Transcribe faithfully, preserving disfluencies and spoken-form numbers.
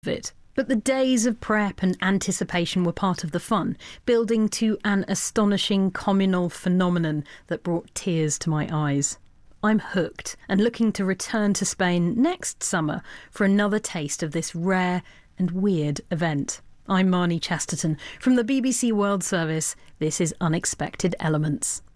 it. But the days of prep and anticipation were part of the fun, building to an astonishing communal phenomenon that brought tears to my eyes. I'm hooked and looking to return to Spain next summer for another taste of this rare and weird event. I'm Marnie Chesterton. From the B B C World Service, this is Unexpected Elements.